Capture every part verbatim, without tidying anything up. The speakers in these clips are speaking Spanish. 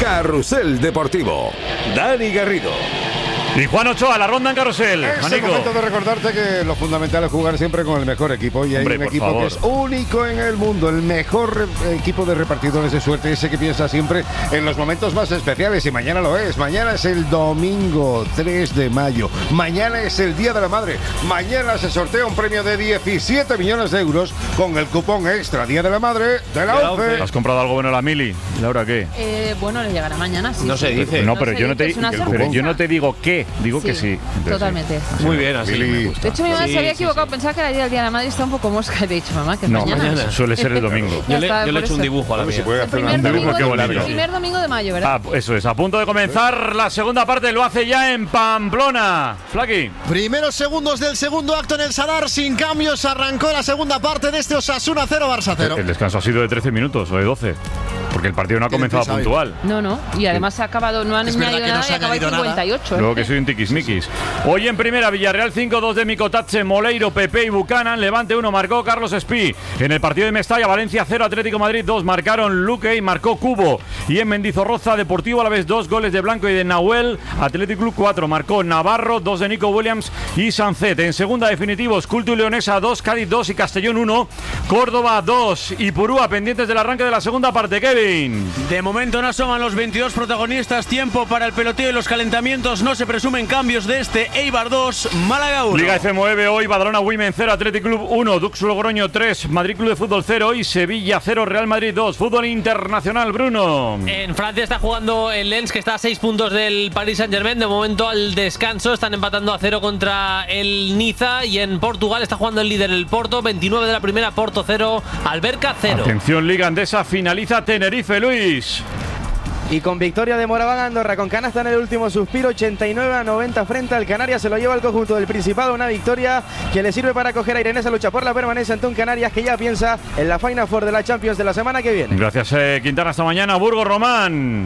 Carrusel Deportivo. Dani Garrido. Y Juan Ochoa, la ronda en Carrusel. Es el momento de recordarte que lo fundamental es jugar siempre con el mejor equipo. Y hay Hombre, un por equipo favor. que es único en el mundo, el mejor equipo de repartidores de suerte, ese que piensa siempre en los momentos más especiales. Y mañana lo es. Mañana es el domingo tres de mayo. Mañana es el Día de la Madre. Mañana se sortea un premio de diecisiete millones de euros con el cupón extra Día de la Madre de la ONCE. ¿Has comprado algo bueno a la Mili? ¿Laura qué? Eh, bueno, le llegará mañana, sí. No se dice. No, pero se yo no dice, te es una pero sorpresa. yo no te digo qué, digo Sí, que sí. Entonces, totalmente. sí. Muy bien, así. Mili. Me gusta. De hecho, mi mamá Sí, se había sí, equivocado, sí. pensaba que era el día del Día de la Madre, está un poco mosca. Le he dicho, mamá, que es No, mañana. mañana. suele ser el domingo. Yo le, Ya está, yo le he por hecho un eso. dibujo a la A ver si mía. puede El hacer primer, una- dibujo, domingo, qué de- bonito. el primer domingo de mayo, ¿verdad? Ah, eso es, a punto de comenzar la segunda parte, lo hace ya en Pamplona. Flaqui. Primeros segundos del segundo acto en el Sadar, sin cambios, arrancó la segunda parte de este Osasuna cero, Barça cero. El descanso ha sido de trece minutos o de doce, porque el partido no ha comenzado prisa hoy. puntual. No, no. Y además se ha acabado, no han Es verdad añadido que no nada se y ha acaba en añadido nada. cincuenta y ocho. Luego ¿eh? que soy un tiquismiquis. Hoy en primera, Villarreal cinco dos de Micotatse, Moleiro, Pepe y Buchanan. Levante uno, marcó Carlos Espí. En el partido de Mestalla, Valencia cero, Atlético Madrid dos, marcaron Luque y marcó Cubo. Y en Mendizorroza, Deportivo Alavés dos, goles de Blanco y de Nahuel. Atlético Club cuatro, marcó Navarro, dos de Nico Williams y Sancet. En segunda, definitivos, Culto y Leonesa dos, Cádiz dos y Castellón uno. Córdoba dos y Purúa pendientes del arranque de la segunda parte. Kevin. De momento no asoman los veintidós protagonistas. Tiempo para el peloteo y los calentamientos. No se presumen cambios de este. Eibar dos, Málaga uno. Liga F M nueve hoy, Badalona Women cero, Athletic Club uno, Dux Logroño tres, Madrid Club de Fútbol cero y Sevilla cero, Real Madrid dos. Fútbol internacional, Bruno. En Francia está jugando el Lens, que está a seis puntos del Paris Saint-Germain. De momento al descanso están empatando a cero contra el Niza. Y en Portugal está jugando el líder, el Porto, veintinueve de la primera, Porto cero, Alberca cero. Atención, Liga Andesa, finaliza Tenerife, Luis. Y con victoria de Moraván Andorra con canasta en el último suspiro, ochenta y nueve a noventa frente al Canarias, se lo lleva el conjunto del Principado, una victoria que le sirve para coger aire en esa lucha por la permanencia ante un Canarias que ya piensa en la Final Four de la Champions de la semana que viene. Gracias, eh, Quintana, hasta mañana. Burgos Román.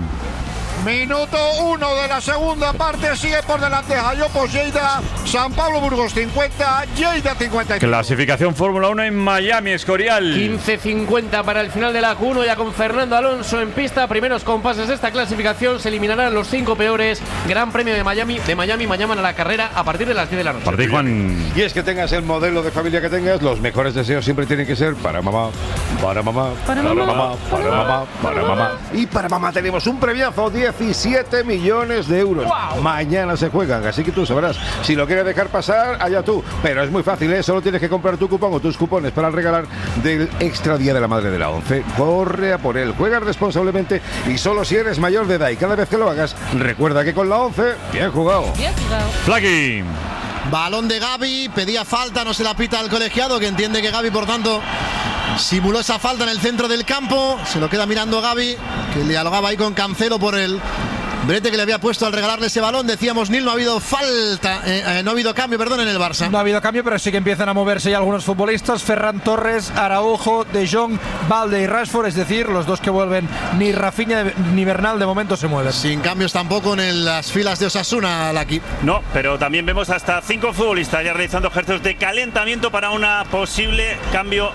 Minuto uno de la segunda parte, sigue por delante Jayopos Lleida, San Pablo Burgos cincuenta, Lleida cincuenta y cinco. Clasificación Fórmula uno en Miami, Escorial. quince cincuenta para el final de la Q uno, ya con Fernando Alonso en pista. Primeros compases de esta clasificación, se eliminarán los cinco peores. Gran Premio de Miami, de Miami mañana a la carrera a partir de las diez de la noche. Para ti, Juan. Y es que tengas el modelo de familia que tengas, los mejores deseos siempre tienen que ser para mamá, para mamá, Para mamá, para mamá, para mamá. Y para mamá tenemos un premiazo, diecisiete millones de euros. ¡Wow! Mañana se juegan, así que tú sabrás. Si lo quieres dejar pasar, allá tú. Pero es muy fácil, ¿eh? Solo tienes que comprar tu cupón o tus cupones para regalar del Extra Día de la Madre de la ONCE. Corre a por él, juega responsablemente y solo si eres mayor de edad. Y cada vez que lo hagas, recuerda que con la ONCE, bien jugado. Bien jugado. Flaqui. Balón de Gavi, pedía falta, no se la pita al colegiado, que entiende que Gavi, por tanto, simuló esa falta en el centro del campo. Se lo queda mirando Gavi, que dialogaba ahí con Cancelo por el brete que le había puesto al regalarle ese balón. Decíamos, Nil, no ha habido falta, eh, eh, no ha habido cambio, perdón, en el Barça. No ha habido cambio, pero sí que empiezan a moverse ya algunos futbolistas. Ferran Torres, Araujo, De Jong, Valde y Rashford, es decir, los dos que vuelven, ni Rafinha ni Bernal de momento se mueven. Sin cambios tampoco en las filas de Osasuna, Laki. No, pero también vemos hasta cinco futbolistas ya realizando ejercicios de calentamiento para una posible cambio.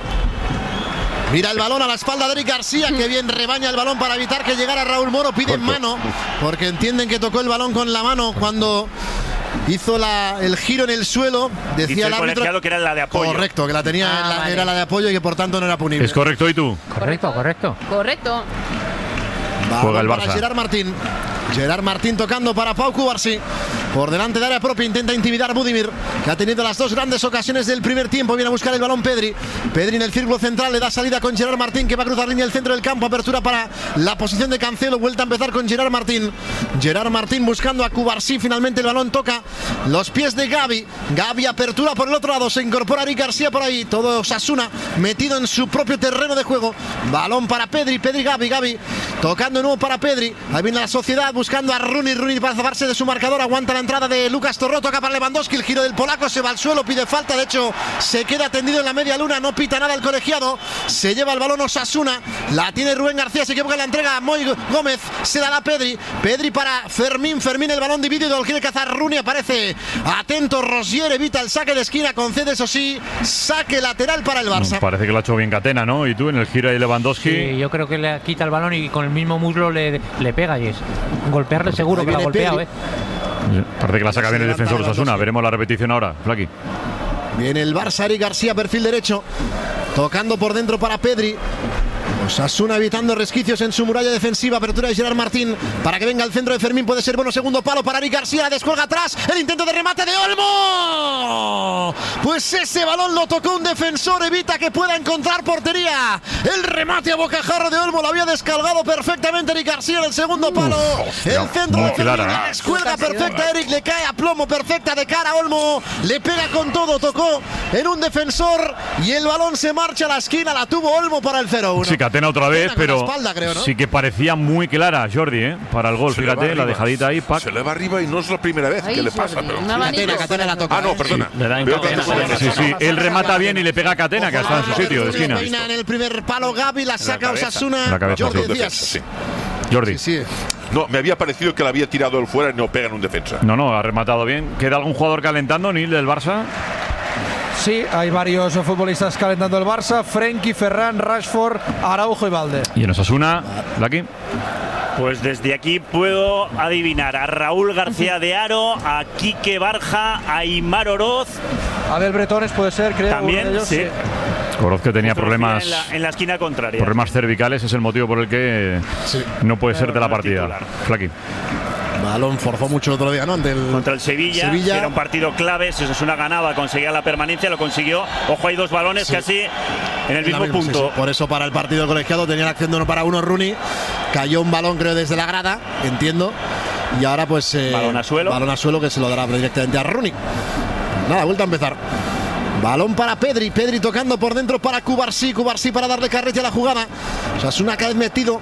Mira el balón a la espalda de Eric García, que bien rebaña el balón para evitar que llegara Raúl Moro. Piden mano, porque entienden que tocó el balón con la mano cuando hizo la, el giro en el suelo. Decía Dice el el árbitro colegiado que era la de apoyo. Correcto, que la tenía, Ah, en la- vale. era la de apoyo y que por tanto no era punible. Es correcto, ¿y tú? Correcto, correcto. Correcto. Balón Juega el para Barça. Gerard Martín. Gerard Martín tocando para Pau Cubarsí. Por delante de área propia intenta intimidar Budimir, que ha tenido las dos grandes ocasiones del primer tiempo. Viene a buscar el balón Pedri. Pedri en el círculo central, le da salida con Gerard Martín, que va a cruzar línea del centro del campo. Apertura para la posición de Cancelo. Vuelta a empezar con Gerard Martín. Gerard Martín buscando a Cubarsí. Finalmente el balón toca los pies de Gavi. Gavi, apertura por el otro lado. Se incorpora Eric García por ahí. Todo Osasuna metido en su propio terreno de juego. Balón para Pedri. Pedri, Gavi, Gavi. Tocando de nuevo para Pedri. Ahí viene la Sociedad buscando a Rooney. Rooney para zafarse de su marcador. Aguanta la entrada de Lucas Torró. Toca para Lewandowski. El giro del polaco se va al suelo. Pide falta. De hecho, se queda tendido en la media luna. No pita nada el colegiado. Se lleva el balón Osasuna. La tiene Rubén García. Se equivoca en la entrega a Moy Gómez. Se la da Pedri. Pedri para Fermín. Fermín el balón dividido. Lo quiere cazar Rooney. Aparece atento Rosier. Evita el saque de esquina. Concede, eso sí, saque lateral para el Barça. Parece que lo ha hecho bien Catena, ¿no? Y tú en el giro de Lewandowski. Sí, yo creo que le quita el balón y con el mismo muslo le, le pega y es golpearle seguro que lo ha golpeado, Pedri. ¿eh? Parece que la saca bien el defensor Osasuna. Veremos la repetición ahora, Flaqui. Viene el Barça, Eric García, perfil derecho. Tocando por dentro para Pedri. Osasuna evitando resquicios en su muralla defensiva. Apertura de Gerard Martín para que venga al centro de Fermín. Puede ser bueno. Segundo palo para Eric García. Descuelga atrás. El intento de remate de Olmo. Pues ese balón lo tocó un defensor. Evita que pueda encontrar portería. El remate a bocajarro de Olmo. Lo había descargado perfectamente Eric García en el segundo palo. Uf, el centro de Fermín. La descuelga perfecta. Eric le cae a plomo. Perfecta de cara a Olmo. Le pega con todo. Tocó en un defensor. Y el balón se marcha a la esquina. La tuvo Olmo para el cero uno. Sí, Catena otra vez, pero espalda, creo, ¿no? sí que parecía muy clara, Jordi, ¿eh? Para el gol. Se fíjate, la dejadita ahí, Pac. Se le va arriba y no es la primera vez Ay, que le Jordi, pasa. Pero... Catena, Catena la toca. Ah, no, perdona. Sí, le da en Veo Catena. que- Sí, sí, él remata bien y le pega a Catena, que está en su sitio, de esquina. Peina en el primer palo Gavi, la saca cabeza. Osasuna. En la cabeza, Jordi sí. Díaz. Sí. Jordi. Sí, sí. No, me había parecido que la había tirado él fuera y no pega en un defensa. No, no, ha rematado bien. ¿Queda algún jugador calentando, Nil, del Barça? Sí, hay varios futbolistas calentando el Barça. Frenkie, Ferran, Rashford, Araujo y Valde. Y en Osasuna, Lucky. Pues desde aquí puedo adivinar a Raúl García de Haro, a Quique Barja, a Aimar Oroz. Abel Bretones puede ser, creo. También, uno de ellos, sí. Oroz, que tenía problemas, En la, en la esquina contraria. problemas cervicales, es el motivo por el que Sí. no puede ser de la no es partida. titular. Flaky. Balón forzó mucho el otro día, ¿no? Ante el, Contra el Sevilla, Sevilla. era un partido clave. Si Osasuna ganaba, conseguía la permanencia, lo consiguió. Ojo, hay dos balones Sí. casi en el La mismo misma, punto. sí, sí. Por eso para el partido colegiado tenía la acción de uno para uno Rooney. Cayó un balón, creo, desde la grada, entiendo. Y ahora, pues. Eh, Balón a suelo. Balón a suelo que se lo dará directamente a Rooney. Nada, vuelta a empezar. Balón para Pedri, Pedri tocando por dentro para Cubarsí, Cubarsí para darle carrete a la jugada. Osasuna cada vez metido